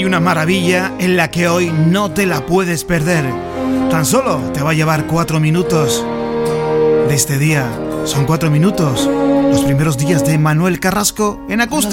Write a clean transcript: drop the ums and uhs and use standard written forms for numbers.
hay una maravilla en la que hoy no te la puedes perder. Tan solo te va a llevar 4 minutos de este día. Son 4 minutos, los primeros días de Manuel Carrasco en acústico.